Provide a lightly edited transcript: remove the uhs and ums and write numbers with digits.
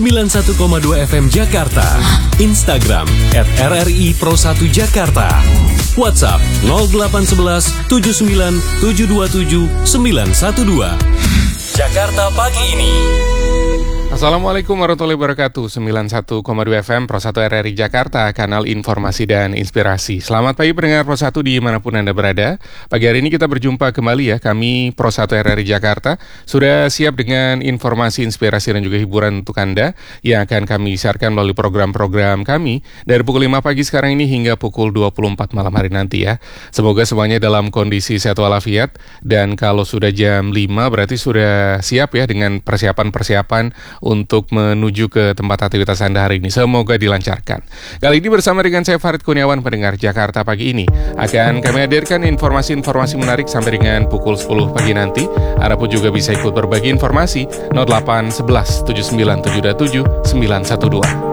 91,2 FM Jakarta. Instagram @RRI Pro 1 Jakarta. WhatsApp 0811 79 727 912. Jakarta pagi ini. Assalamualaikum warahmatullahi wabarakatuh. 91,2 FM Pro 1 RRI Jakarta, kanal informasi dan inspirasi. Selamat pagi pendengar Pro 1 dimanapun Anda berada. Pagi hari ini kita berjumpa kembali ya. Kami Pro 1 RRI Jakarta sudah siap dengan informasi, inspirasi dan juga hiburan untuk Anda yang akan kami siarkan melalui program-program kami dari pukul 5 pagi sekarang ini hingga pukul 24 malam hari nanti ya. Semoga semuanya dalam kondisi sehat walafiat, dan kalau sudah jam 5 berarti sudah siap ya dengan persiapan-persiapan untuk menuju ke tempat aktivitas Anda hari ini. Semoga dilancarkan. Kali ini bersama dengan saya Farid Kurniawan, pendengar Jakarta pagi ini akan kami hadirkan informasi-informasi menarik sampai dengan pukul 10 pagi nanti. Anda pun juga bisa ikut berbagi informasi 0811 79 727 912.